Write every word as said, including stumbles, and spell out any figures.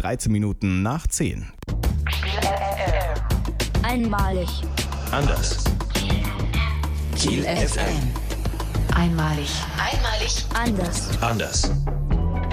dreizehn Minuten nach zehn. Einmalig. Anders. Kiel F M. Einmalig. Einmalig. Anders. Anders.